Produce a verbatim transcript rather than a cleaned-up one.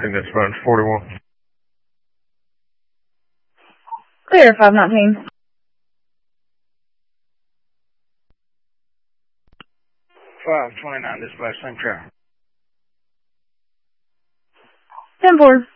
think that's about forty-one. Clear, five nineteen. five twenty-nine, dispatch, same track. ten four.